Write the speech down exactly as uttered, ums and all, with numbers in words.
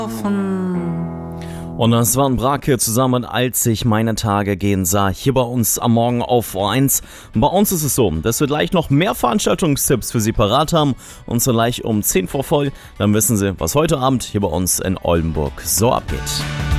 Und das waren Brake zusammen, als ich meine Tage gehen sah, hier bei uns am Morgen auf O eins. Bei uns ist es so, dass wir gleich noch mehr Veranstaltungstipps für Sie parat haben und so gleich um zehn vor voll, dann wissen Sie, was heute Abend hier bei uns in Oldenburg so abgeht.